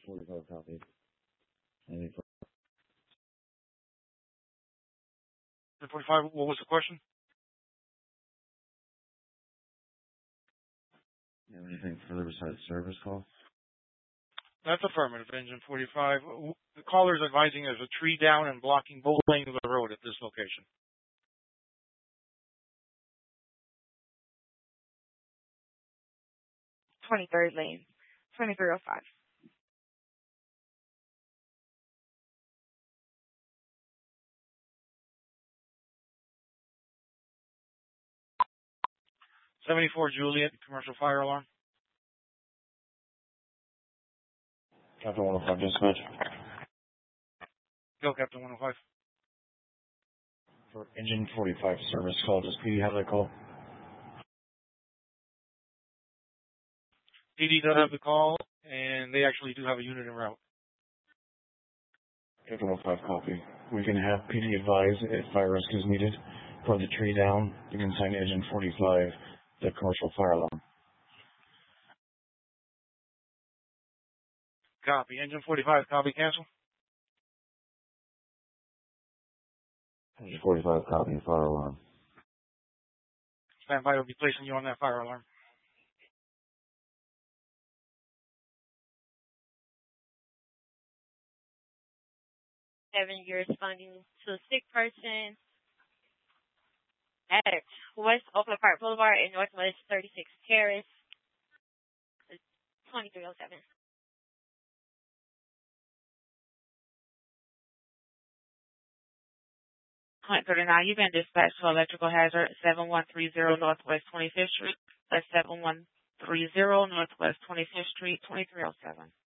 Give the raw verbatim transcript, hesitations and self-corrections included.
forty-five copy. Any forty-five, what was the question? You have anything further besides service call? That's affirmative, Engine forty-five. The caller is advising there's a tree down and blocking both lanes of the road at this location. twenty-third lane, twenty-three oh five. seventy-four Juliet, commercial fire alarm. Captain one oh five dispatch. Go, Captain one oh five. For Engine forty-five service call, does P D have that call? P D does have the call, and they actually do have a unit en route. Captain one oh five copy. We can have P D advise if fire rescue is needed. For the tree down, you can sign Engine forty-five, the commercial fire alarm. Copy. Engine forty-five, copy, cancel. Engine forty-five copy, fire alarm. Stand by, will be placing you on that fire alarm. Seven, you're responding to a sick person at West Oakland Park Boulevard and Northwest thirty-sixth Terrace, twenty-three oh seven. Point thirty-nine, you've been dispatched to electrical hazard seven one three zero Northwest twenty-fifth Street. That's seven one three zero Northwest twenty-fifth Street, twenty-three oh seven.